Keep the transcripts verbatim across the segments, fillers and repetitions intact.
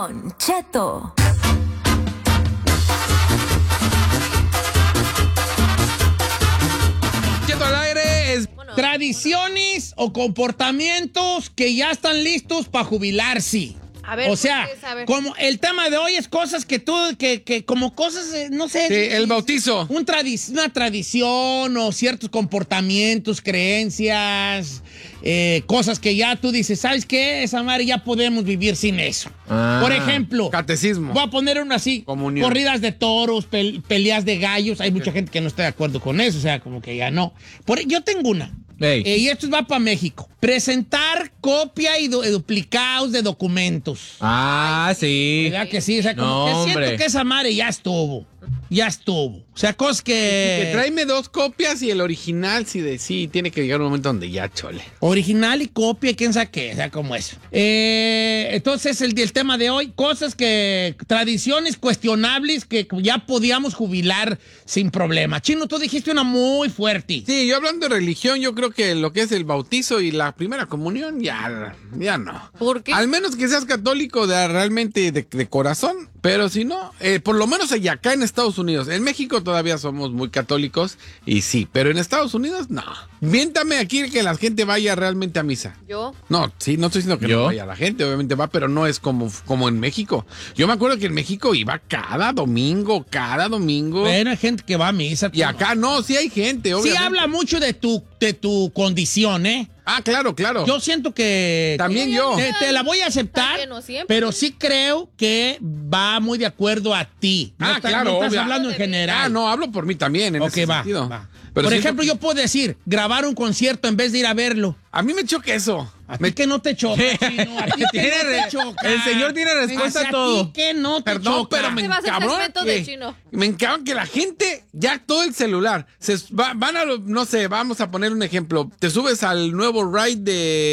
Don Cheto. Cheto al aire es Bueno, tradiciones o comportamientos que ya están listos para jubilarse. A ver, o sea, pues, a ver. como el tema de hoy es cosas que tú, que, que como cosas, eh, no sé. Sí, el bautizo. Un tradi- una tradición o ciertos comportamientos, creencias, eh, cosas que ya tú dices, ¿sabes qué? Esa madre ya podemos vivir sin eso. Ah, Por ejemplo, catecismo. voy a poner una así, Comunión. corridas de toros, pel- peleas de gallos. Hay mucha gente que no está de acuerdo con eso, o sea, como que ya no. Por, yo tengo una. Ey. Eh, y esto va para México. Presentar copia y du- duplicados de documentos. Ah, sí. ¿Verdad que sí? O sea, como No, que hombre. siento que esa madre ya estuvo. Ya estuvo. O sea, cosas que... Que tráeme dos copias y el original, sí, de sí, tiene que llegar un momento donde ya chole. Original y copia, quién sabe qué, o sea, como eso. Eh, entonces, el, el tema de hoy, cosas que, tradiciones cuestionables que ya podíamos jubilar sin problema. Chino, tú dijiste una muy fuerte. Sí, yo hablando de religión, yo creo que lo que es el bautizo y la primera comunión, ya, ya no. ¿Por qué? Al menos que seas católico de realmente de, de corazón, pero si no, eh, por lo menos allá acá en Estados Unidos. En México todavía somos muy católicos y sí, pero en Estados Unidos no. Miéntame aquí que la gente vaya realmente a misa. Yo. No, sí, no estoy diciendo que ¿Yo? no vaya la gente, obviamente va, pero no es como, como en México. Yo me acuerdo que en México iba cada domingo, cada domingo. Bueno, hay gente que va a misa. Y acá no, sí hay gente, Sí obviamente. habla mucho de tu, de tu condición, ¿eh? Ah, claro, claro. Yo siento que... También Sí, yo. Te, te la voy a aceptar, Está lleno siempre. pero sí creo que va muy de acuerdo a ti. No Ah, está- claro, no estás obvio. hablando en general. Ah, no, hablo por mí también en Ok, ese va, sentido. va. Pero Por siento ejemplo, que- yo puedo decir, grabar un concierto en vez de ir a verlo. A mí me choca eso. A ti Me- que no te choca, Chino, a ti que Tiene no re- te choca. el señor tiene respuesta O sea, a todo. A ti que no te Perdón, choca. pero me Este va a ser encabrona segmento de que, Chino. me encabrona que la gente, ya todo el celular, se va- van a, lo- no sé, vamos a poner un ejemplo. Te subes al nuevo ride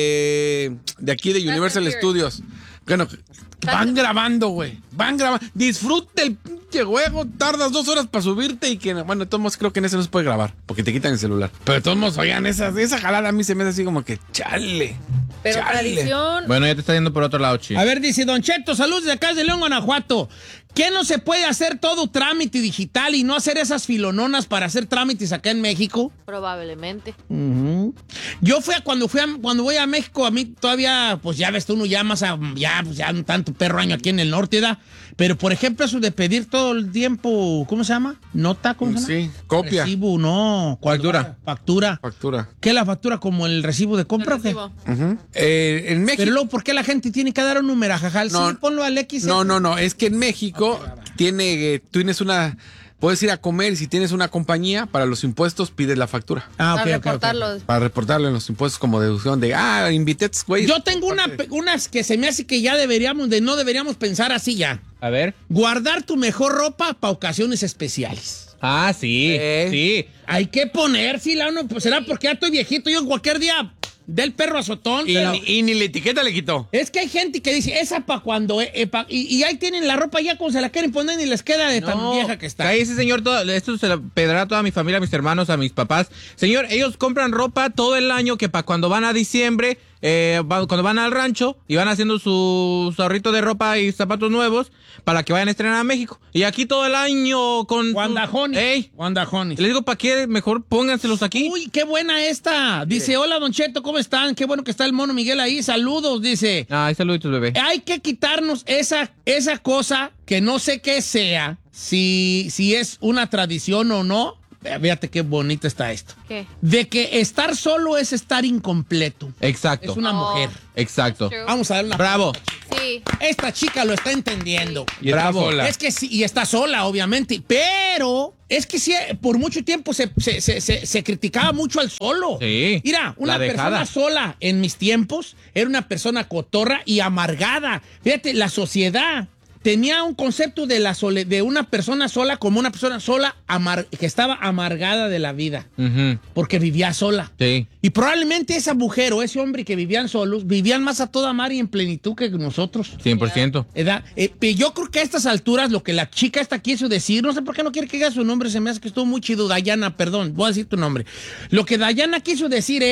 de, de aquí de Universal Furious. Studios. Bueno, van grabando, güey. Van grabando. Disfruta el pinche juego. Tardas dos horas para subirte y que, bueno, de todos modos creo que en ese no se puede grabar porque te quitan el celular. Pero de todos modos, oigan, esa, esa jalada a mí se me hace así como que chale. Pero chale. tradición. Bueno, ya te está yendo por otro lado, Chi. A ver, dice Don Cheto, saludos de acá de León, Guanajuato. ¿Qué no se puede hacer todo trámite digital y no hacer esas filononas para hacer trámites acá en México? Probablemente. Ujú. Yo fui a, cuando fui a, cuando voy a México, a mí todavía, pues ya ves tú, uno ya más, a- ya, pues ya no tanto perro año aquí en el norte, ¿da? Pero por ejemplo, eso de pedir todo el tiempo, ¿cómo se llama? ¿Nota? ¿Cómo se llama? Sí, copia. Recibo, no. cuando- Factura. Factura. Factura. ¿Qué es la factura como el recibo de compra o qué? Recibo. Ujú. Eh, en México. Pero luego, ¿por qué la gente tiene que dar un número, jajal? No, Sí, ponlo al X. No, no, no. Es que en México tiene, eh, tú tienes una, puedes ir a comer y si tienes una compañía para los impuestos pides la factura Ah, ok, Para ok, ok. reportarlo. para reportarlo en los impuestos como deducción de ah invité a estos güeyes. Yo tengo una, pe- unas que se me hace que ya deberíamos, de no deberíamos pensar así ya. A ver. Guardar tu mejor ropa para ocasiones especiales. Ah, sí. Eh. Sí. Hay que poner, sí, la uno, pues será porque ya estoy viejito, yo cualquier día del perro azotón. y, pero- ni, y ni la etiqueta le quitó. Es que hay gente que dice, esa para cuando, eh, eh, pa- y, y ahí tienen la ropa ya como se la quieren poner y les queda de tan vieja que está. Ese señor, todo, esto se lo pedirá a toda mi familia, a mis hermanos, a mis papás. Señor, ellos compran ropa todo el año que para cuando van a diciembre, eh, va- cuando van al rancho y van haciendo su, su ahorrito de ropa y zapatos nuevos para que vayan a estrenar a México. Y aquí todo el año con... Guandajones. Ey, Guandajones. les digo, ¿para qué? Mejor pónganselos aquí. Uy, qué buena esta. Dice, hola, Don Cheto, ¿cómo están? Qué bueno que está el mono Miguel ahí. Saludos, dice. Ay, saluditos, bebé. Hay que quitarnos esa, esa cosa que no sé qué sea, si, si es una tradición o no. Eh, Fíjate qué bonito está esto. ¿Qué? De que estar solo es estar incompleto. Exacto. Es una Oh. mujer. Exacto. True. Vamos a dar una... Bravo. Sí. Esta chica lo está entendiendo. Y está Bravo. sola. Es que sí, y está sola, obviamente, pero es que sí, por mucho tiempo se, se, se, se- se criticaba mucho al solo. Sí, Mira, una la dejada. persona sola en mis tiempos era una persona cotorra y amargada. Fíjate, la sociedad tenía un concepto de, la sole- de una persona sola como una persona sola amar- que estaba amargada de la vida, Ujú. porque vivía sola. Sí. Y probablemente esa mujer o ese hombre que vivían solos, vivían más a toda mar y en plenitud que nosotros. cien por ciento. ¿Verdad? Eh, pero yo creo que a estas alturas lo que la chica esta quiso decir, no sé por qué no quiere que diga su nombre, se me hace que estuvo muy chido, Dayana, perdón, voy a decir tu nombre. Lo que Dayana quiso decir es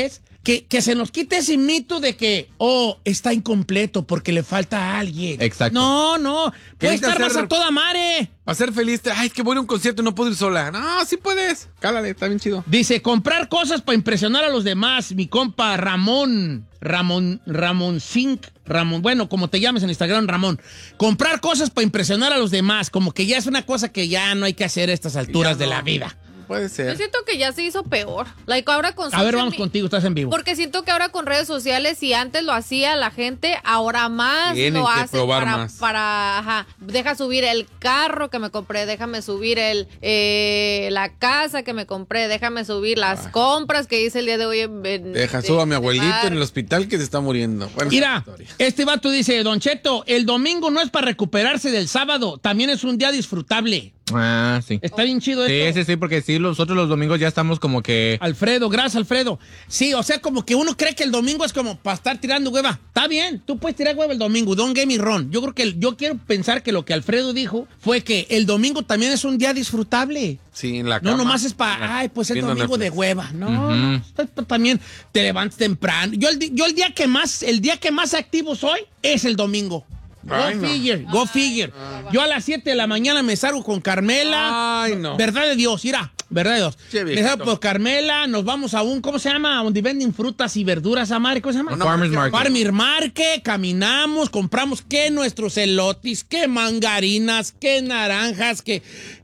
que, que se nos quite ese mito de que, oh, está incompleto porque le falta a alguien. Exacto. No, no. Puede Queriste estar más hacer- a toda madre. Para ser feliz, te- ay, es que voy a un concierto y no puedo ir sola. No, sí puedes. Cálale, está bien chido. Dice, comprar cosas para impresionar a los demás. Mi compa Ramón, Ramón, Ramón Zinc, Ramón, bueno, como te llames en Instagram, Ramón. Comprar cosas para impresionar a los demás, como que ya es una cosa que ya no hay que hacer a estas alturas Ya de no. la vida. Puede Yo ser. siento que ya se hizo peor. Like ahora con A ver, social vamos me- contigo, estás en vivo. Porque siento que ahora con redes sociales, si antes lo hacía la gente, ahora más Tienen lo que hace probar para, más. para, ajá, deja subir el carro que me compré, déjame subir el eh, la casa que me compré, déjame subir las compras que hice el día de hoy. En, en- Deja, de- suba a mi de abuelito bar. en el hospital que se está muriendo. Bueno, Mira, historia. este vato dice, Don Cheto, el domingo no es para recuperarse del sábado, también es un día disfrutable. Ah, sí. Está bien chido Sí, esto. sí, sí, porque sí, nosotros los domingos ya estamos como que... Alfredo, gracias, Alfredo. Sí, o sea, como que uno cree que el domingo es como para estar tirando hueva. Está bien, tú puedes tirar hueva el domingo, don't get me wrong. Yo creo que, el- yo quiero pensar que lo que Alfredo dijo fue que el domingo también es un día disfrutable. Sí, en la No, cama. nomás es En para, la- ay, pues el viendo domingo de Netflix. hueva. No, no, tú- tú también te levantas temprano. Yo el, di- yo el día que más, el día que más activo soy es el domingo. Go Ay, no. figure, go figure. Yo a las siete de la mañana me salgo con Carmela. Ay, no. Verdad de Dios, mira, verdad de Dios. Che, me viejito. salgo por Carmela, nos vamos a un, ¿cómo se llama? Donde venden frutas y verduras a madre, ¿cómo se llama? Una Farmer's marca- Market. Farmer Market, caminamos, compramos que nuestros elotis, que mangarinas, que naranjas, que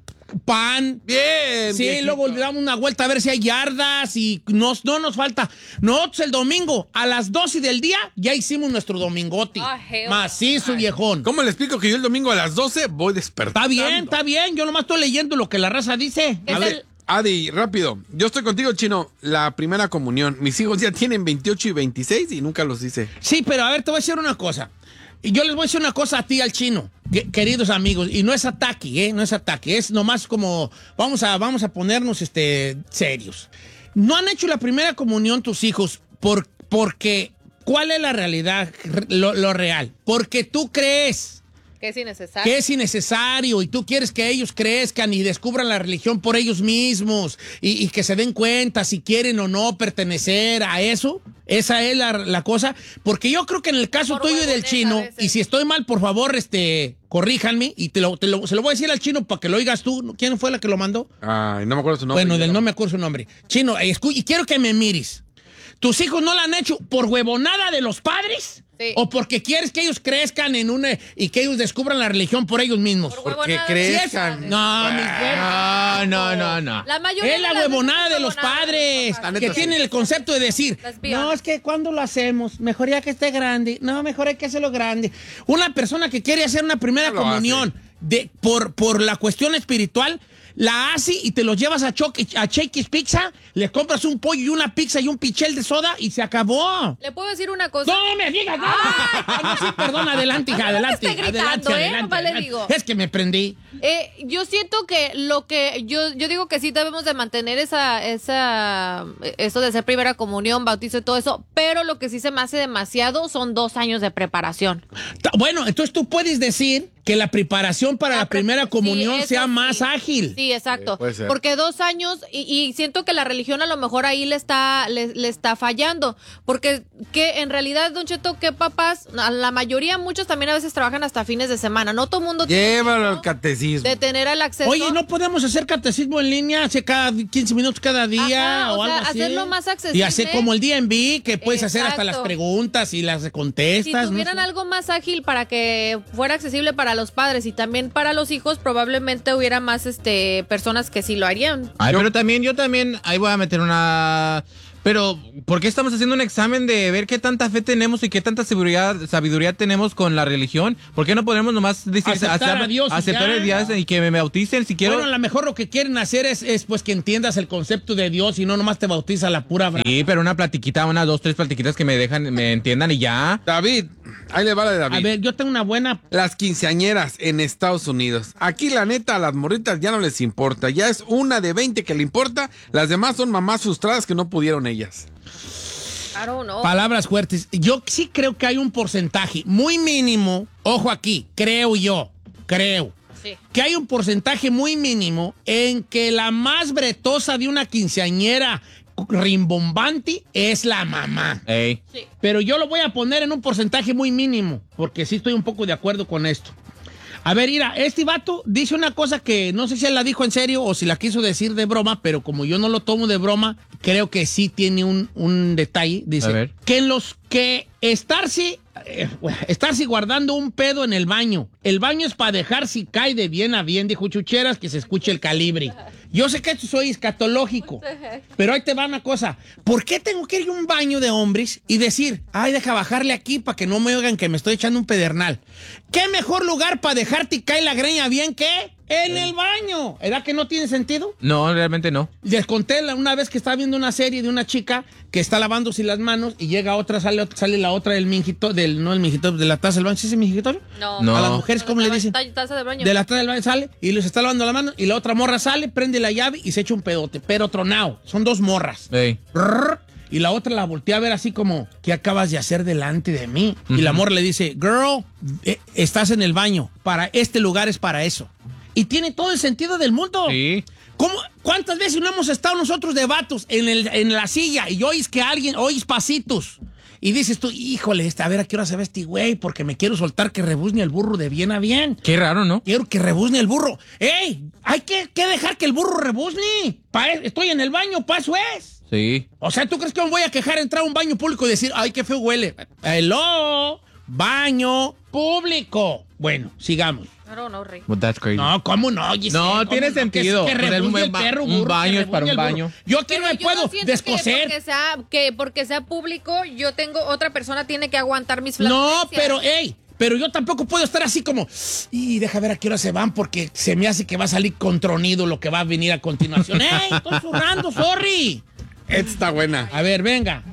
pan. Bien. Sí, viejito. luego le damos una vuelta a ver si hay yardas y nos, no nos falta. Nosotros el domingo a las doce del día ya hicimos nuestro domingoti. Ah, hell. Macizo, viejón. ¿Cómo le explico que yo el domingo a las doce voy despertando? Está bien, está bien. Yo nomás estoy leyendo lo que la raza dice. Es A ver, el- Adi, rápido. Yo estoy contigo, Chino. La primera comunión. Mis hijos ya tienen veintiocho y veintiséis y nunca los hice. sí, pero a ver, te voy a decir una cosa. Y yo les voy a decir una cosa a ti, al Chino, que- queridos amigos, y no es ataque, ¿eh? No es ataque, es nomás como, vamos a, vamos a ponernos este, serios. No han hecho la primera comunión tus hijos por, porque, ¿cuál es la realidad, lo, lo real? Porque tú crees Que es innecesario. que es innecesario y tú quieres que ellos crezcan y descubran la religión por ellos mismos y, y que se den cuenta si quieren o no pertenecer a eso. Esa es la, la cosa. Porque yo creo que en el caso Por tuyo y del huevones a chino, veces. y si estoy mal, por favor, este, corríjanme y te lo, te lo- se lo voy a decir al chino para que lo oigas tú. ¿Quién fue la que lo mandó? Ay, no me acuerdo su nombre. Bueno, del Yo no me acuerdo su nombre. Chino, eh, escu- y quiero que me mires. ¿Tus hijos no la han hecho por huevonada de los padres? Sí. ¿O porque quieres que ellos crezcan en una y que ellos descubran la religión por ellos mismos? Por Porque huevonada. crezcan. Sí es- No, mi No, no, no, no. La mayoría Es la de las huevonada veces de los huevonada padres los papás. que tienen el concepto de decir, Let's be no, honest. es que cuando lo hacemos, mejor ya que esté grande, no, mejor hay que hacerlo grande. Una persona que quiere hacer una primera No lo comunión de, por, por la cuestión espiritual, la hace y te los llevas a, Choque, a Shakey's Pizza, le compras un pollo y una pizza y un pichel de soda y se acabó. Le puedo decir una cosa. No me digas nada. Ah, no, sí, perdón, adelante, hija, No, no te adelante. esté gritando, adelante, ¿eh? adelante, Nomás le adelante. digo. Es que me prendí. Eh, yo siento que lo que yo yo digo que sí debemos de mantener esa esa eso de ser primera comunión, bautizo y todo eso, pero lo que sí se me hace demasiado son dos años de preparación. Ta- Bueno, entonces tú puedes decir que la preparación para la, pre- primera sí, comunión eso sea sí. más ágil. Sí, exacto. Sí, puede ser. Porque dos años y, y siento que la religión a lo mejor ahí le está le, le está fallando, porque que en realidad Don Cheto, que papás, a la mayoría muchos también a veces trabajan hasta fines de semana, no todo el mundo tiene Llévalo tiempo al catecismo. de tener el acceso. Oye, ¿no podemos hacer catecismo en línea hace cada quince minutos cada día Ajá, o, o sea, algo así? hacerlo más Y accesible. hacer como el D M V, que puedes hacer hasta Exacto. las preguntas y las Si contestas. ¿no? tuvieran algo más ágil para que fuera accesible para los padres y también para los hijos, probablemente hubiera más este personas que sí lo harían. Ay, Yo- pero también, yo también, ahí voy a meter una... Pero, ¿por qué estamos haciendo un examen de ver qué tanta fe tenemos y qué tanta sabiduría, sabiduría tenemos con la religión? ¿Por qué no podemos nomás decir, Aceptar a Dios y aceptar ya. el Dios y que me bauticen si quiero? Bueno, a lo mejor lo que quieren hacer es, es pues que entiendas el concepto de Dios y no nomás te bautiza la pura bra- Sí, pero una platiquita, una, dos, tres platiquitas que me dejan, me entiendan y ya. David, ahí le va la de David. A ver, yo tengo una buena. Las quinceañeras en Estados Unidos. Aquí la neta a las morritas ya no les importa. Ya es una de veinte que le importa. Las demás son mamás frustradas que no pudieron ellas. I don't know. Palabras fuertes. Yo sí creo que hay un porcentaje muy mínimo. Ojo aquí, creo yo, creo. Sí. Que hay un porcentaje muy mínimo en que la más bretosa de una quinceañera rimbombante es la mamá. Ey. Sí. Pero yo lo voy a poner en un porcentaje muy mínimo, porque sí estoy un poco de acuerdo con esto. A ver, mira, este vato dice una cosa que no sé si él la dijo en serio o si la quiso decir de broma, pero como yo no lo tomo de broma, creo que sí tiene un, un detalle. Dice A ver. que en los que estarse, eh, estarse guardando un pedo en el baño. El baño es para dejar si cae de bien a bien, dijo Chucheras, que se escuche el calibre. Yo sé que esto soy escatológico, pero ahí te va una cosa. ¿Por qué tengo que ir a un baño de hombres y decir, ay, deja bajarle aquí para que no me oigan que me estoy echando un pedernal? ¿Qué mejor lugar para dejarte caer la greña bien que en el baño? ¿Verdad que no tiene sentido? No, realmente no. Les conté la- una vez que estaba viendo una serie de una chica que está lavándose las manos y llega otra, sale, otra- sale la otra del mingito, del, no el mingito, de la taza del baño. ¿Sí es el mingitorio? No. No. A las mujeres, ¿cómo le dicen? Ta- Taza de baño. De la taza del baño sale y les está lavando la mano y la otra morra sale, prende la llave y se echa un pedote, pero tronado. Son dos morras. Ey. Rrr, y la otra la voltea a ver así como, ¿qué acabas de hacer delante de mí? Y la morra le dice, girl, eh, estás en el baño. Para este lugar es para eso. Y tiene todo el sentido del mundo. Sí. ¿Cómo, ¿Cuántas veces no hemos estado nosotros de vatos en, el, en la silla y oís que alguien, oís pasitos? Y dices tú, híjole, este, a ver a qué hora se ve este güey, porque me quiero soltar que rebuzne el burro de bien a bien. Qué raro, ¿no? Quiero que rebuzne el burro. ¡Ey! Hay que, que dejar que el burro rebuzne. Pa, estoy en el baño, pa' eso es. Sí. O sea, ¿tú crees que me voy a quejar entrar a un baño público y decir, ay, qué feo huele? Hello, baño público. Bueno, sigamos. No, no, Rey. But that's crazy. No, ¿cómo no? Giselle? No, ¿Cómo tiene Que- sentido. Que, Pues el- rebuzne el un ba- perro, un burro, baño que es para rebuzne un el burro. baño. Yo aquí no me yo puedo no siento que descoser. porque sea, que porque sea público, yo tengo, otra persona tiene que aguantar mis No, flatulencias. pero, ey, pero yo tampoco puedo estar así como, y deja ver a qué hora se van porque se me hace que va a salir contronido lo que va a venir a continuación. ¡Ey, estoy zurrando, sorry! Esta está buena. A ver, venga.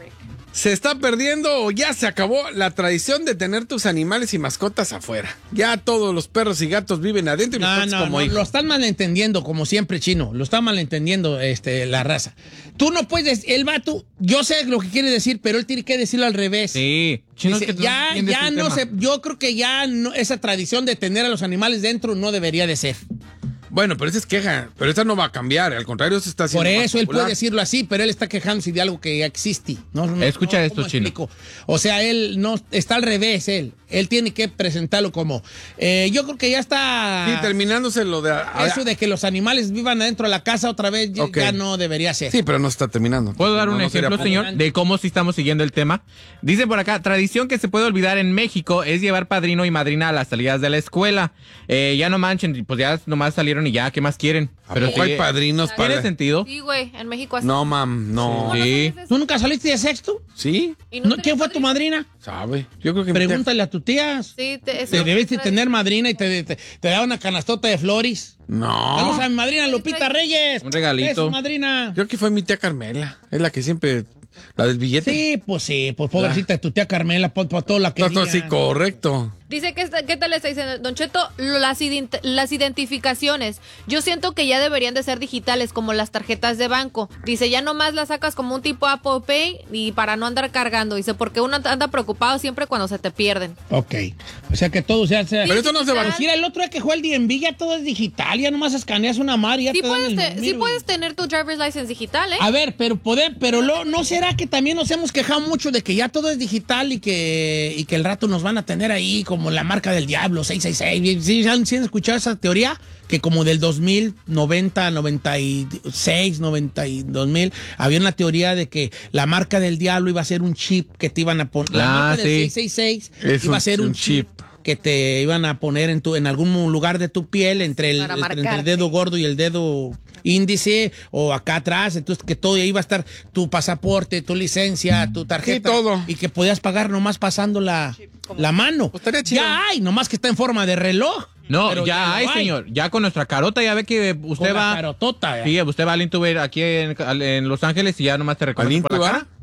Se está perdiendo o ya se acabó la tradición de tener tus animales y mascotas afuera. Ya todos los perros y gatos viven adentro y los No, tratas no, como no, hijos. lo están malentendiendo, como siempre, Chino. Lo está malentendiendo este, la raza. Tú no puedes, el vato, yo sé lo que quiere decir, pero él tiene que decirlo al revés. Sí. Chino, Dice, es que tú ya, entiendes ya el no tema. se, yo creo que ya no, esa tradición de tener a los animales dentro no debería de ser. Bueno, pero esa es queja. Pero esta no va a cambiar. Al contrario, se está haciendo Por más eso él popular. puede decirlo así, pero él está quejándose de algo que ya existe. No, no, Escucha no, esto, ¿cómo Chino. explico? O sea, él no está al revés, él. Él tiene que presentarlo como. eh, yo creo que ya está. Sí, terminándose lo de... Eso de que los animales vivan adentro de la casa otra vez ya, Ok. ya no debería ser. Sí, pero no está terminando. ¿Puedo dar No, un no sería ejemplo, popular. señor, de cómo sí estamos siguiendo el tema? Dice por acá, tradición que se puede olvidar en México es llevar padrino y madrina a las salidas de la escuela. Eh, ya no manchen, pues ya nomás salieron y ya, ¿qué más quieren? ¿A poco hay padrinos ¿Tiene para...? sentido? Sí, güey, en México así. No, mam, no. ¿Cómo no Sí. sabes eso? ¿Tú nunca saliste de sexto? ¿Sí? ¿Y ¿No, tenés ¿Quién fue tu padrino? madrina? ¿Sabe? Yo creo que... mi tía- Pregúntale a tu tía. Sí, te, eso- Te debiste tener madrina y te, te, te da una canastota de flores. Vamos No. a mi madrina Lupita Reyes. Un regalito. Es su madrina. Creo que fue mi tía Carmela. Es la que siempre... La del billete. Sí, pues sí, pues pobrecita de tu tía Carmela, por, por todo la que. No, no, sí, correcto. Dice que está- ¿qué tal le está diciendo? Don Cheto, las, ident- las identificaciones. Yo siento que ya deberían de ser digitales, como las tarjetas de banco. Dice, ya nomás las sacas como un tipo Apple Pay y para no andar cargando. Dice, porque uno anda preocupado siempre cuando se te pierden. Ok. O sea que todo se hace. Pero eso no se va... Pues mira, el otro día que juega el D M V ya todo es digital, ya nomás escaneas una mar y ya Sí te dan puedes, el te- sí número. puedes tener tu driver's license digital, ¿eh? A ver, pero poder, pero lo, ¿no será que también nos hemos quejado mucho de que ya todo es digital y que, y que el rato nos van a tener ahí como la marca del diablo, seis seis seis? ¿Sí, han, ¿sí han escuchado esa teoría? Que como del dos mil, noventa, noventa y seis, noventa y dos mil, había una teoría de que la marca del diablo iba a ser un chip que te iban a poner. La Ah, marca del sí. seis seis seis Es iba un- a ser un, un chip. chip. Que te iban a poner en tu en algún lugar de tu piel entre el, Para entre el marcarte. dedo gordo y el dedo índice o acá atrás, entonces que todo ahí iba a estar tu pasaporte, tu licencia, tu tarjeta. Sí, todo. Y que podías pagar nomás pasando la, la mano. Pues estaría chido. Ya hay, nomás que está en forma de reloj. No, Pero ya lo hay, señor. Ya con nuestra carota, ya ve que usted Con la va... carotota, ya. Sí, usted va al Intuber aquí en, en Los Ángeles y ya nomás te reconoce ¿Al por la Intubar? cara.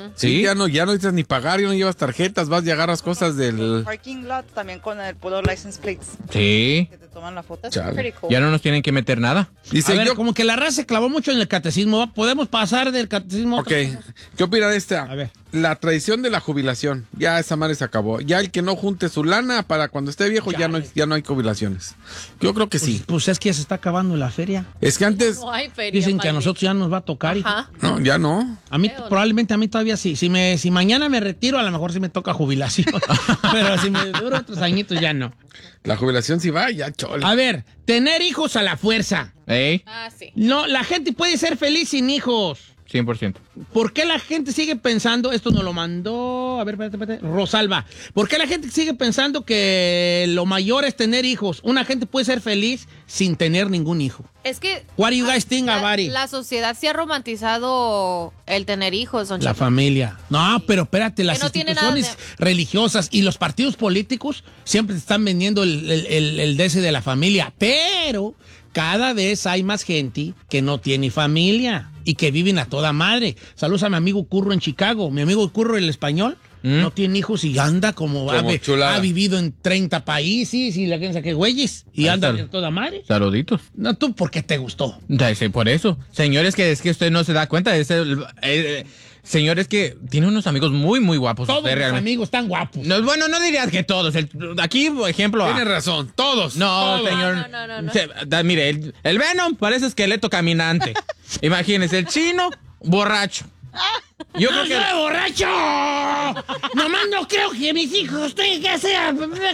Sí, ya no, ya no necesitas ni pagar, ya no llevas tarjetas, vas y agarras cosas del... Parking lot también con el puro license plates. Sí. Que te toman la foto. Chale. Pretty cool. Ya no nos tienen que meter nada. Dice, A ver, yo... como que la raza se clavó mucho en el catecismo. ¿va? ¿Podemos pasar del catecismo a Ok, otra cosa? ¿qué opina de esta? A ver. La tradición de la jubilación. Ya esa madre se acabó. Ya el que no junte su lana para cuando esté viejo ya no, hay- ya no hay jubilaciones. Yo creo que sí. Pues, pues es que ya se está acabando la feria. Es que antes... No hay feria. Dicen que a maldito. nosotros ya nos va a tocar. hijo. Ajá. No, ya no. A mí, Creo, ¿no? probablemente a mí todavía sí. Si, me, si mañana me retiro, a lo mejor sí me toca jubilación. Pero si me duro otros añitos, ya no. La jubilación sí va, ya chole. A ver, tener hijos a la fuerza. ¿Eh? Ah, sí. No, la gente puede ser feliz sin hijos. cien por ciento. ¿Por qué la gente sigue pensando, esto nos lo mandó, a ver, espérate, espérate, Rosalba, ¿por qué la gente sigue pensando que lo mayor es tener hijos? Una gente puede ser feliz sin tener ningún hijo. Es que What do you guys think about la, it? la sociedad sí ha romantizado el tener hijos, don La Cheto. familia. No, pero espérate, las no tiene nada instituciones religiosas y los partidos políticos siempre te están vendiendo el, el, el, el deseo de la familia, pero cada vez hay más gente que no tiene familia y que viven a toda madre. Saludos a mi amigo Curro en Chicago. Mi amigo Curro, el español, ¿Mm? no tiene hijos y anda como, Como ha, vi- chulada. ha vivido en treinta países y la gente que güeyes y Ahí anda está. a toda madre. Saluditos. No, tú, porque te gustó. Ya sé, por eso. Señores, que es que usted no se da cuenta. Es el, eh, señores, que tiene unos amigos muy, muy guapos. Todos usted mis realmente. amigos están guapos. No, bueno, no dirías que todos. El- aquí, por ejemplo. Tienes a- razón, todos. No, todos. señor. No, no, no, no. Se- da- mire, el, el Venom parece esqueleto caminante. Imagínese, el chino, borracho. Yo creo ¡No que. soy borracho! Nomás no creo que mis hijos tengan que ser...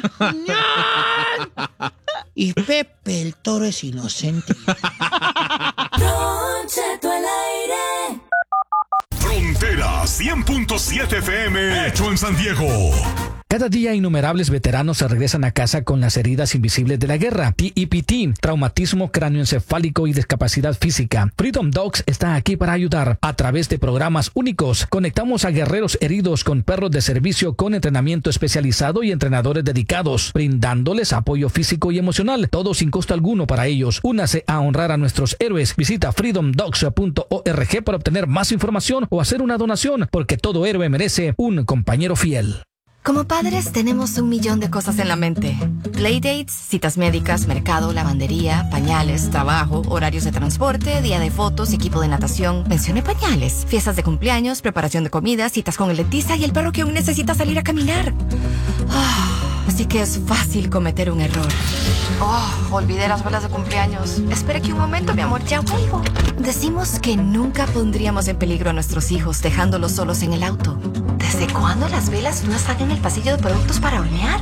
Y Pepe el Toro es inocente. Don Cheto al aire. Frontera cien punto siete F M, hecho en San Diego. Cada día innumerables veteranos se regresan a casa con las heridas invisibles de la guerra, T E P T, traumatismo cráneoencefálico y discapacidad física. Freedom Dogs está aquí para ayudar. A través de programas únicos, conectamos a guerreros heridos con perros de servicio con entrenamiento especializado y entrenadores dedicados, brindándoles apoyo físico y emocional, todo sin costo alguno para ellos. Únase a honrar a nuestros héroes. Visita freedom dogs punto org para obtener más información o hacer una donación, porque todo héroe merece un compañero fiel. Como padres tenemos un millón de cosas en la mente. Playdates, citas médicas, mercado, lavandería, pañales, trabajo, horarios de transporte, día de fotos, equipo de natación, pensión de pañales, fiestas de cumpleaños, preparación de comida, citas con el dentista y el perro que aún necesita salir a caminar. Ah, así que es fácil cometer un error. Oh, olvidé las velas de cumpleaños. Espera que un momento, mi amor, ya vuelvo. Decimos que nunca pondríamos en peligro a nuestros hijos dejándolos solos en el auto. ¿Desde cuándo las velas no están en el pasillo de productos para hornear?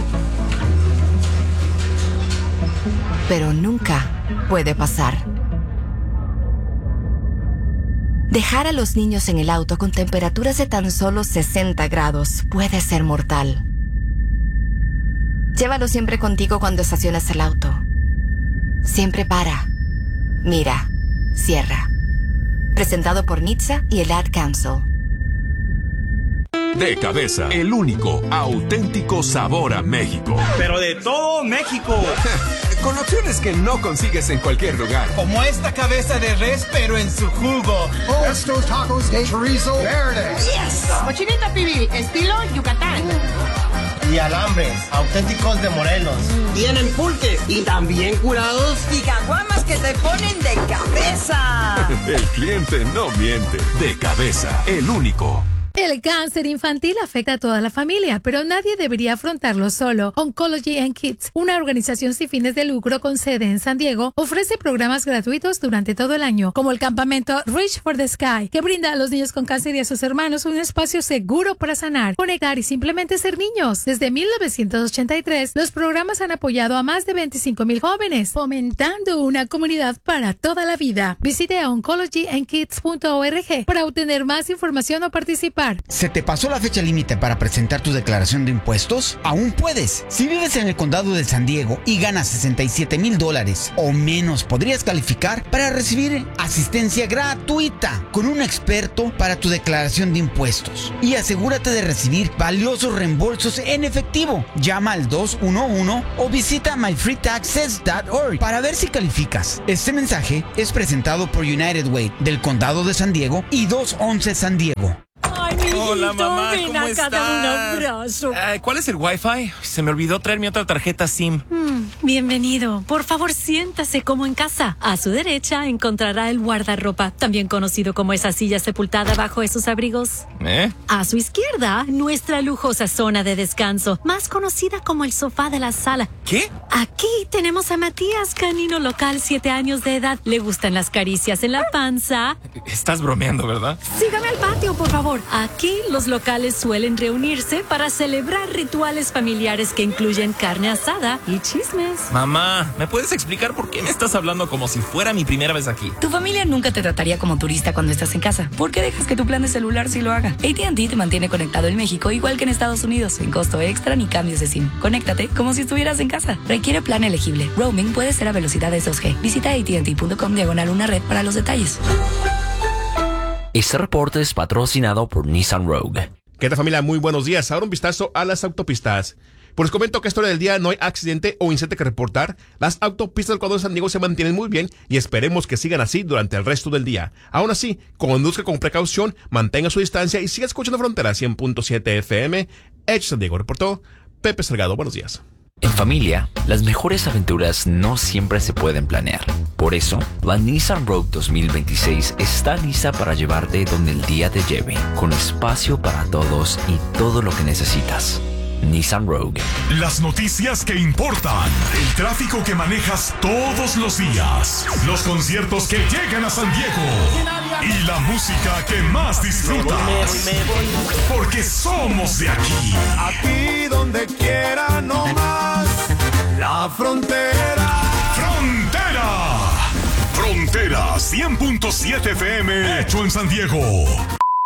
Pero nunca puede pasar. Dejar a los niños en el auto con temperaturas de tan solo sesenta grados puede ser mortal. Llévalo siempre contigo cuando estaciones el auto. Siempre para, mira, cierra. Presentado por N H T S A y el Ad Council. De Cabeza, el único auténtico sabor a México. Pero de todo México. Con opciones que no consigues en cualquier lugar. Como esta cabeza de res, pero en su jugo. Estos tacos de chorizo verde. Yes. Cochinita pibil, estilo Yucatán. Y alambres, auténticos de Morelos. Tienen pulques y también curados. Y caguamas que te ponen de cabeza. El cliente no miente. De Cabeza, el único. El cáncer infantil afecta a toda la familia, pero nadie debería afrontarlo solo. Oncology and Kids, una organización sin fines de lucro con sede en San Diego, ofrece programas gratuitos durante todo el año, como el campamento Reach for the Sky, que brinda a los niños con cáncer y a sus hermanos un espacio seguro para sanar, conectar y simplemente ser niños. Desde mil novecientos ochenta y tres, los programas han apoyado a más de veinticinco mil jóvenes, fomentando una comunidad para toda la vida. Visite oncology and kids punto org para obtener más información o participar. ¿Se te pasó la fecha límite para presentar tu declaración de impuestos? Aún puedes. Si vives en el condado de San Diego y ganas sesenta y siete mil dólares o menos, podrías calificar para recibir asistencia gratuita con un experto para tu declaración de impuestos. Y asegúrate de recibir valiosos reembolsos en efectivo. Llama al dos uno uno o visita my free taxes punto org para ver si calificas. Este mensaje es presentado por United Way del condado de San Diego y dos once San Diego. Ay, mi Hola, mamá, ven ¿cómo acá, estás? dame un abrazo. Eh, ¿Cuál es el Wi-Fi? Se me olvidó traer mi otra tarjeta SIM. Mm, bienvenido. Por favor, siéntase como en casa. A su derecha encontrará el guardarropa, también conocido como esa silla sepultada bajo esos abrigos. ¿Eh? A su izquierda, nuestra lujosa zona de descanso, más conocida como el sofá de la sala. ¿Qué? Aquí tenemos a Matías, canino local, siete años de edad. Le gustan las caricias en la panza. Estás bromeando, ¿verdad? Sígame al patio, por favor. Aquí los locales suelen reunirse para celebrar rituales familiares que incluyen carne asada y chismes. Mamá, ¿me puedes explicar por qué me estás hablando como si fuera mi primera vez aquí? Tu familia nunca te trataría como turista cuando estás en casa. ¿Por qué dejas que tu plan de celular sí lo haga? A T and T te mantiene conectado en México igual que en Estados Unidos, sin costo extra ni cambios de SIM. Conéctate como si estuvieras en casa. Requiere plan elegible. Roaming puede ser a velocidades dos G. Visita A T and T punto com diagonal una red para los detalles. Este reporte es patrocinado por Nissan Rogue. ¿Qué tal, familia? Muy buenos días. Ahora un vistazo a las autopistas. Pues les comento que a esta hora del día no hay accidente o incidente que reportar. Las autopistas del Condado de San Diego se mantienen muy bien y esperemos que sigan así durante el resto del día. Aún así, conduzca con precaución, mantenga su distancia y siga escuchando Frontera cien punto siete F M. Edge San Diego reportó Pepe Salgado. Buenos días. En familia, las mejores aventuras no siempre se pueden planear. Por eso, la Nissan Rogue dos mil veintiséis está lista para llevarte donde el día te lleve, con espacio para todos y todo lo que necesitas. Nissan Rogue. Las noticias que importan, el tráfico que manejas todos los días, los conciertos que llegan a San Diego y la música que más disfrutas. Porque somos de aquí. Aquí donde quiera, no más. La frontera. Frontera. Frontera cien punto siete F M, hecho en San Diego.